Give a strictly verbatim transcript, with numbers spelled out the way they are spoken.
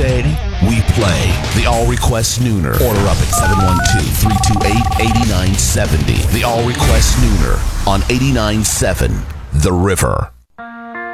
baby. We play the All Request Nooner. Order up at seven one two, three two eight, eight nine seven zero. The All Request Nooner on eighty-nine point seven The River.